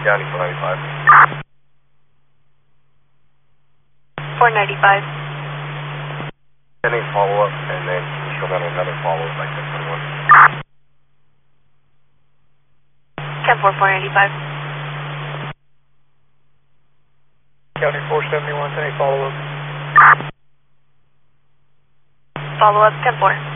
County 495. 495. Sending follow-up, and then can you show down another follow-up by 1021? 10-4, 495. County 471, any follow-up? Follow-up, 10-4.